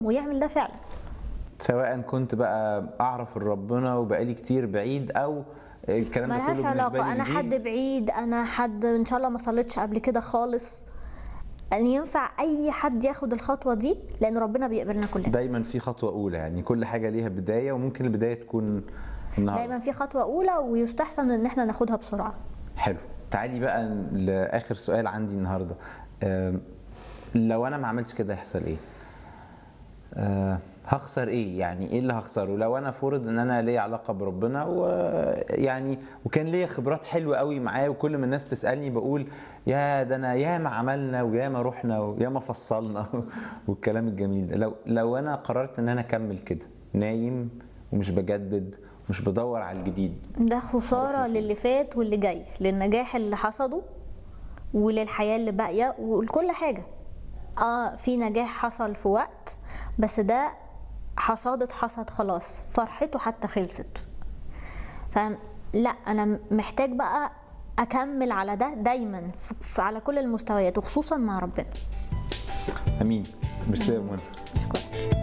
ويعمل ده فعلا. سواء كنت بقى اعرف ربنا وبقالي كتير بعيد، او الكلام ده كله ملهاش بالنسبه علاقة، لي أنا حد جديد. بعيد، أنا حد إن شاء الله ما صليتش قبل كده خالص، أن ينفع أي حد ياخد الخطوة دي، لأن ربنا بيقبلنا كلنا. دايما في خطوه اولى، يعني كل حاجه ليها بدايه، وممكن البدايه تكون النهارده. دايما في خطوة أولى، ويستحسن إن احنا ناخدها بسرعة. حلو. تعالي بقى لاخر سؤال عندي النهارده. لو انا ما عملتش كده هيحصل ايه؟ هخسر ايه؟ يعني ايه اللي هخسره لو انا فرض ان انا ليا علاقه بربنا، ويعني وكان ليا خبرات حلوه قوي معاه، وكل ما الناس تسالني بقول يا ده انا ياما عملنا وياما رحنا وياما فصلنا والكلام الجميل ده. لو انا قررت ان انا اكمل كده نايم ومش بجدد ومش بدور على الجديد، ده خسارة للي فات واللي جاي، للنجاح اللي حصده وللحياة اللي باقية ولكل حاجة. في نجاح حصل في وقت، بس ده حصد خلاص، فرحته حتى خلصت. لا، انا محتاج بقى اكمل على ده دايما على كل المستويات، وخصوصا مع ربنا. امين. ميرسي يا منى. شكرا.